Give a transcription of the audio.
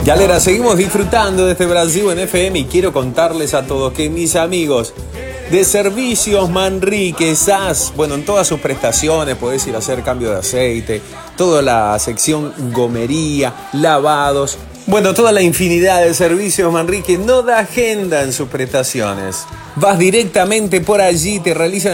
Galera, seguimos disfrutando de este Brasil en FM y quiero contarles a todos que mis amigos de Servicios Manrique SAS, bueno, en todas sus prestaciones podés ir a hacer cambio de aceite, toda la sección gomería, lavados, bueno, toda la infinidad de Servicios Manrique no da agenda en sus prestaciones. Vas directamente por allí, te realizan